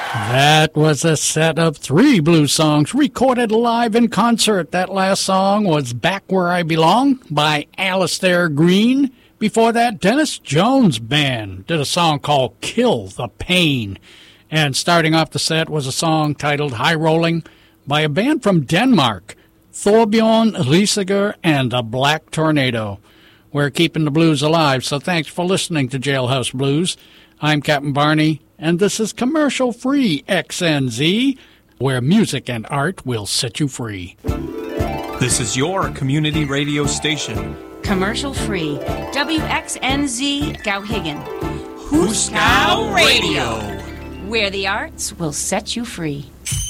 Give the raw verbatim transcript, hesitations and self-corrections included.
That was a set of three blues songs recorded live in concert. That last song was Back Where I Belong by Alistair Green. Before that, Dennis Jones Band did a song called Kill the Pain. And starting off the set was a song titled High Rolling by a band from Denmark, Thorbjorn Riesiger and the Black Tornado. We're keeping the blues alive, so thanks for listening to Jailhouse Blues. I'm Captain Barney, and this is commercial-free X N Z, where music and art will set you free. This is your community radio station. Commercial-free W X N Z Gauhigen. Hooskow Radio, where the arts will set you free.